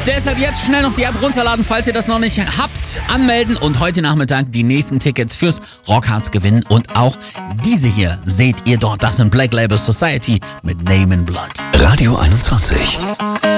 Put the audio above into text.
Deshalb jetzt schnell noch die App runterladen, falls ihr das noch nicht habt, anmelden und heute Nachmittag die nächsten Tickets fürs Rockharz gewinnen. Und auch diese hier seht ihr dort. Das sind Black Label Society mit Name in Blood. Radio 21.